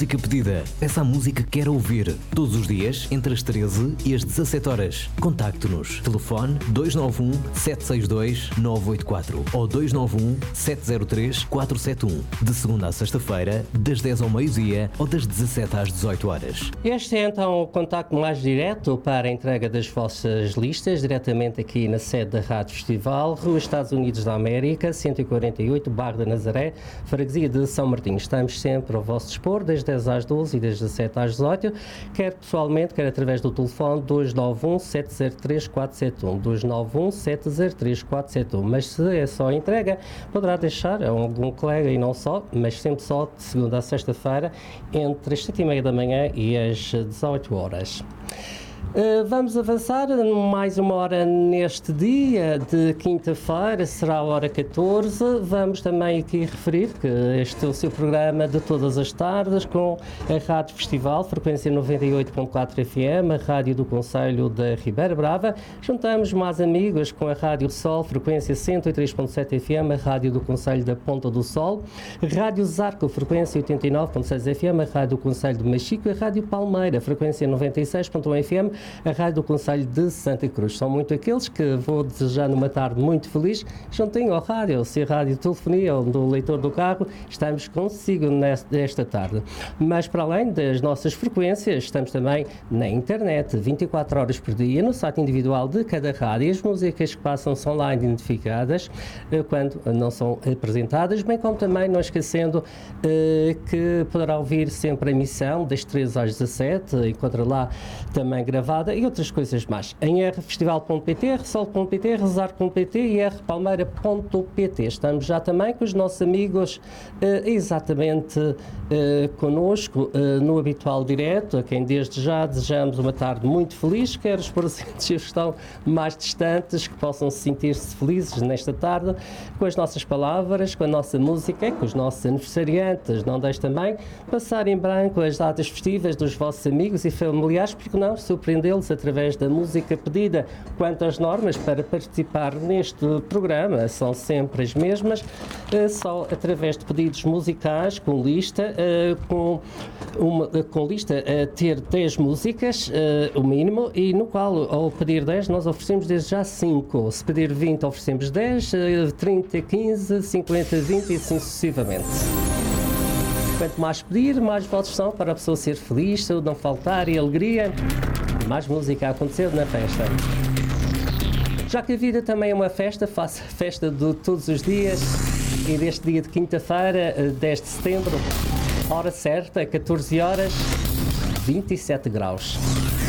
música pedida. Peça a música que quer ouvir. Todos os dias, entre as 13 e as 17 horas. Contacte-nos. Telefone 291 762 984 ou 291 703 471. De segunda à sexta-feira, das 10 ao meio-dia ou das 17 às 18 horas. Este é então o contacto mais direto para a entrega das vossas listas, diretamente aqui na sede da Rádio Festival, Rua Estados Unidos da América, 148, Bairro da Nazaré, Freguesia de São Martinho. Estamos sempre ao vosso dispor, das 10 às 12 e das 17 às 18, quer pessoalmente, quer através do telefone 291 703 471, 291 703 471. Mas se é só entrega, poderá deixar a algum colega e não só, mas sempre só de segunda a sexta-feira, entre as 7h30 da manhã e as 18 horas. Vamos avançar mais uma hora neste dia de quinta-feira, será a hora 14. Vamos também aqui referir que este é o seu programa de todas as tardes com a Rádio Festival, frequência 98.4 FM, a Rádio do Concelho da Ribeira Brava. Juntamos mais amigos com a Rádio Sol, frequência 103.7 FM, a Rádio do Concelho da Ponta do Sol, Rádio Zarco, frequência 89.6 FM, a Rádio do Concelho de Machico, a Rádio Palmeira, frequência 96.1 FM, a Rádio do Concelho de Santa Cruz. São muito aqueles que vou desejar numa tarde muito feliz, juntinho ao rádio, se a rádio telefonia ou do leitor do carro, estamos consigo nesta tarde. Mas para além das nossas frequências, estamos também na internet, 24 horas por dia, no site individual de cada rádio. As músicas que passam são lá identificadas quando não são apresentadas, bem como também não esquecendo que poderá ouvir sempre a emissão das 13 às 17, encontra lá também gravada e outras coisas mais. Em rfestival.pt, rsol.pt, rezar.pt e rpalmeira.pt. Estamos já também com os nossos amigos exatamente connosco no habitual direto, a quem desde já desejamos uma tarde muito feliz, quer os presentes que estão mais distantes, que possam sentir-se felizes nesta tarde, com as nossas palavras, com a nossa música, com os nossos aniversariantes. Não deixe também passar em branco as datas festivas dos vossos amigos e familiares, porque não surpreendê-los através da música pedida. Quanto às normas para participar neste programa, são sempre as mesmas, só através de pedidos musicais, com lista, com lista a ter 10 músicas, o mínimo, e no qual, ao pedir 10, nós oferecemos desde já 5. Se pedir 20, oferecemos 10, 30, 15, 50, 20 e assim sucessivamente. Quanto mais pedir, mais votos são para a pessoa ser feliz, saúde não faltar e alegria. Mais música a acontecer na festa. Já que a vida também é uma festa, faça festa de todos os dias e deste dia de quinta-feira, 10 de setembro, hora certa, 14 horas, 27 graus.